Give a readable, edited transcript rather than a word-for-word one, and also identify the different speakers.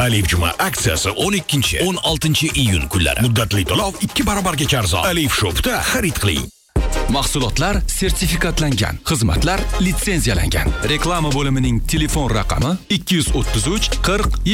Speaker 1: Alif Juma aksiyasi 12-16 iyun kunlari. Muddatli to'lov 2 barobargacha arzon. Alif Shop'da xarid qiling.
Speaker 2: Mahsulotlar sertifikatlangan, xizmatlar litsenziyalangan. Reklama bo'limining telefon raqami 233 40